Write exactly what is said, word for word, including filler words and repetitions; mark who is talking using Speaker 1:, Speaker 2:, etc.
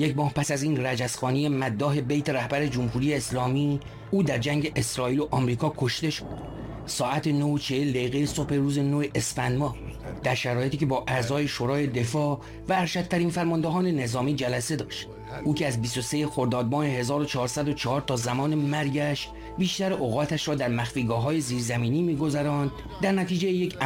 Speaker 1: یک ماه پس از این رجزخوانی مداح بیت رهبر جمهوری اسلامی، او در جنگ اسرائیل و آمریکا کشته شد. ساعت نه و چهل دقیقه صبح روز نه اسفند ماه، در شرایطی که با اعضای شورای دفاع و ارشدترین فرماندهان نظامی جلسه داشت. او که از بیست و سوم خرداد ماه هزار و چهارصد و چهار تا زمان مرگش بیشتر اوقاتش را در مخفیگاه‌های زیرزمینی می‌گذراند، در نتیجه یک